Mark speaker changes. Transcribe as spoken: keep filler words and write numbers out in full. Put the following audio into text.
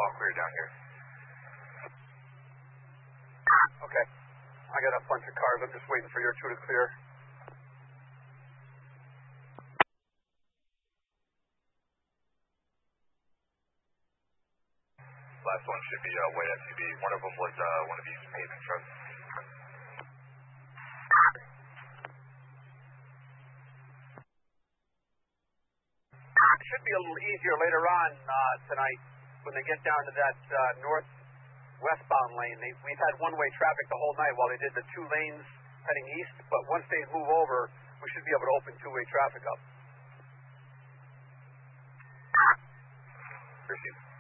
Speaker 1: all clear down here.
Speaker 2: Okay. I got a bunch of cars. I'm just waiting for your two to clear.
Speaker 1: Last one should be a uh, white S U V. One of them was uh, one of these paving trucks.
Speaker 2: It should be a little easier later on uh, tonight when they get down to that uh, north-westbound lane. They, we've had one-way traffic the whole night while they did the two lanes heading east, but once they move over, we should be able to open two-way traffic up.
Speaker 1: Proceed.